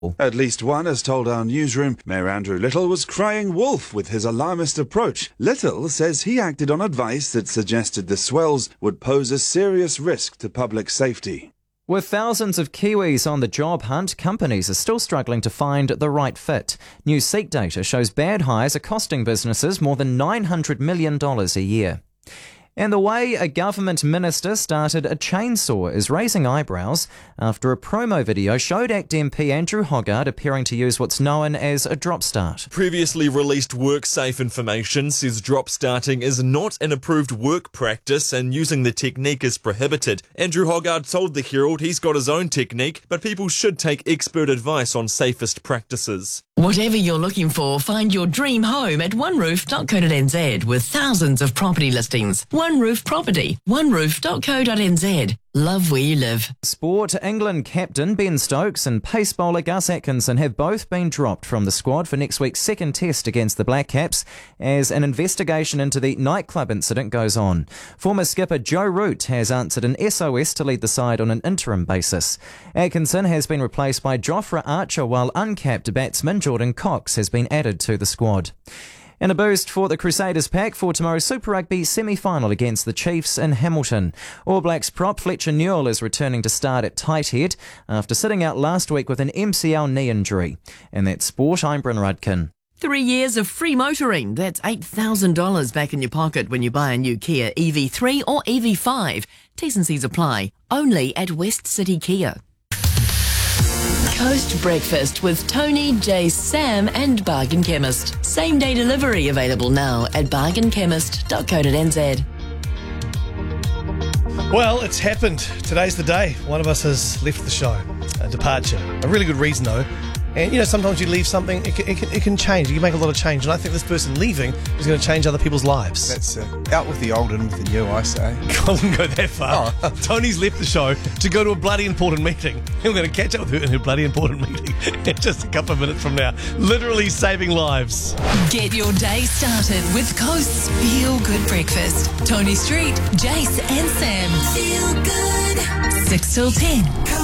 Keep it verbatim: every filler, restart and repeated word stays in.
At least one has told our newsroom Mayor Andrew Little was crying wolf with his alarmist approach. Little says he acted on advice that suggested the swells would pose a serious risk to public safety. With thousands of Kiwis on the job hunt, companies are still struggling to find the right fit. New Seek data shows bad hires are costing businesses more than nine hundred million dollars a year. And the way a government minister started a chainsaw is raising eyebrows after a promo video showed ACT M P Andrew Hoggard appearing to use what's known as a drop start. Previously released WorkSafe information says drop starting is not an approved work practice and using the technique is prohibited. Andrew Hoggard told the Herald he's got his own technique, but people should take expert advice on safest practices. Whatever you're looking for, find your dream home at one roof dot co dot n z with thousands of property listings. One Roof Property, one roof dot co dot n z. Love where you live. Sport. England captain Ben Stokes and pace bowler Gus Atkinson have both been dropped from the squad for next week's second test against the Black Caps as an investigation into the nightclub incident goes on. Former skipper Joe Root has answered an S O S to lead the side on an interim basis. Atkinson has been replaced by Jofra Archer, while uncapped batsman Jordan Cox has been added to the squad. And a boost for the Crusaders pack for tomorrow's Super Rugby semi-final against the Chiefs in Hamilton. All Blacks prop Fletcher Newell is returning to start at tight head after sitting out last week with an M C L knee injury. And that's Sport, I'm Bryn Rudkin. Three years of free motoring. That's eight thousand dollars back in your pocket when you buy a new Kia E V three or E V five. T's and C's apply. Only at West City Kia. Coast Breakfast with Tony, Jace, Sam and Bargain Chemist. Same day delivery available now at bargain chemist dot co dot n z. Well, it's happened. Today's the day. One of us has left the show. A departure. A really good reason, though. And, you know, sometimes you leave something, it can, it can, it can change. You can make a lot of change. And I think this person leaving is going to change other people's lives. That's uh, out with the old and with the new, I say. I wouldn't go that far. Oh. Tony's left the show to go to a bloody important meeting. We're going to catch up with her in her bloody important meeting in just a couple of minutes from now. Literally saving lives. Get your day started with Coast's Feel Good Breakfast. Tony Street, Jace and Sam. Feel good. six till ten.